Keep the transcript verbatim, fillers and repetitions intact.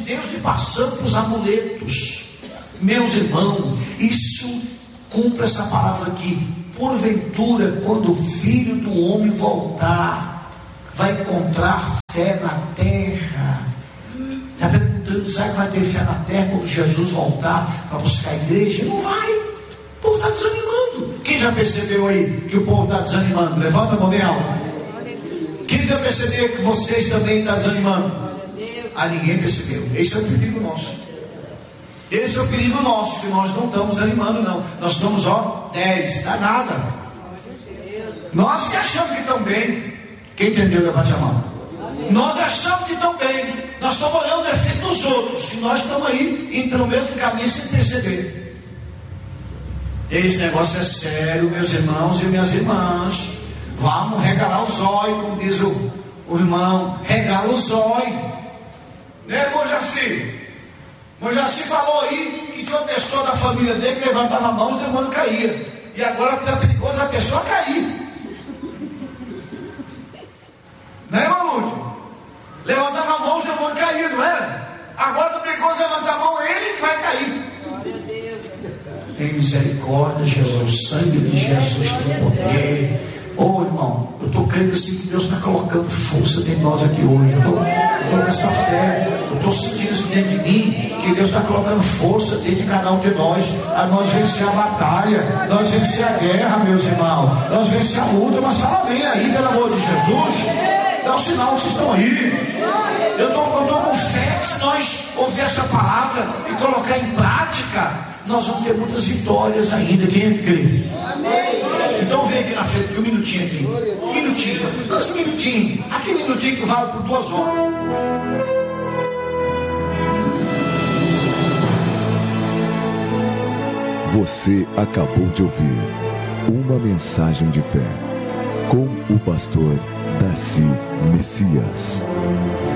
Deus e passando para os amuletos. Meus irmãos, isso cumpre essa palavra aqui. Porventura, quando o Filho do Homem voltar, vai encontrar fé na terra? Está perguntando, será que vai ter fé na terra quando Jesus voltar para buscar a igreja? Não vai. O povo está desanimando. Quem já percebeu aí que o povo está desanimando? Levanta a mão bem alta. Quem já percebeu que vocês também estão desanimando? Ah, ninguém percebeu. Esse é o perigo nosso. Esse é o perigo nosso, que nós não estamos animando, não. Nós estamos, ó, dez, está nada. Nós que achamos que estão bem. Quem entendeu, levante a mão. Nós achamos que estão bem. Nós estamos olhando o defeito dos outros. E nós estamos aí, indo pelo mesmo caminho sem perceber. Esse negócio é sério, meus irmãos e minhas irmãs. Vamos regalar o zóio, como diz o, o irmão. Regala o zóio. Né, irmão Jaci? O Jaci falou aí que tinha uma pessoa da família dele que levantava a mão e o demônio caía. E agora é perigoso a pessoa cair. Não é, irmão Lúcio? Levantava a mão e o demônio caía, não era? Agora é perigoso levantar a mão, ele que vai cair. Glória a Deus. Tem misericórdia, Jesus. O sangue de Jesus tem poder. Ô oh, irmão, eu estou crendo assim que Deus está colocando força dentro de nós aqui hoje. Eu estou com essa fé. Eu estou sentindo isso dentro de mim, que Deus está colocando força dentro de cada um de nós, a nós vencer a batalha, nós vencer a guerra, meus irmãos, nós vencer a luta. Mas fala bem aí, pelo amor de Jesus. Dá um sinal que vocês estão aí. Eu estou com fé que se nós ouvir essa palavra e colocar em prática, nós vamos ter muitas vitórias ainda. Quem é que crê? Então vem aqui na frente, aqui, um minutinho aqui. Um minutinho. Mas um minutinho. Aquele minutinho que vale por duas horas. Você acabou de ouvir uma mensagem de fé com o pastor Darcy Messias.